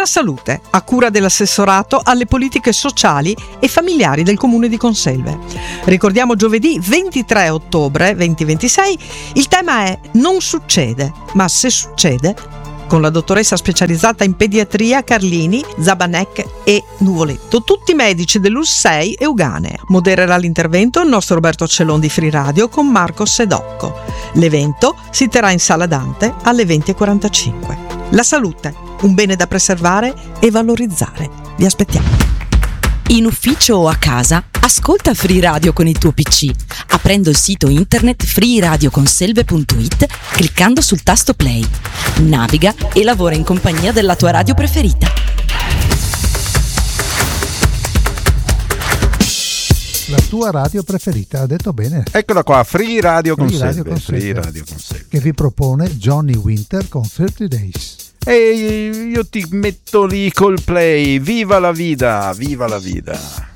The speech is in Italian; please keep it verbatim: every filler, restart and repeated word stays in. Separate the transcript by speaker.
Speaker 1: Buona Salute, a cura dell'assessorato alle politiche sociali e familiari del Comune di Conselve. Ricordiamo giovedì ventitré ottobre duemilaventisei, il tema è Non succede, ma se succede, con la dottoressa specializzata in pediatria Carlini, Zabanec e Nuvoletto, tutti medici dell'U S sei e Ugane. Modererà l'intervento il nostro Roberto Cellon di Free Radio con Marco Sedocco. L'evento si terrà in Sala Dante alle venti e quarantacinque. La salute, un bene da preservare e valorizzare. Vi aspettiamo.
Speaker 2: In ufficio o a casa, ascolta Free Radio con il tuo P C, aprendo il sito internet free radio conselve punto it, cliccando sul tasto play. Naviga e lavora in compagnia della tua radio preferita.
Speaker 3: La tua radio preferita, ha detto bene.
Speaker 4: Eccola qua, Free Radio
Speaker 3: Free
Speaker 4: Conselve,
Speaker 3: Radio Conselve,
Speaker 4: Free Radio Conselve,
Speaker 3: che vi propone Johnny Winter con thirty days.
Speaker 4: E io ti metto lì col play. Viva la vita, viva la vita.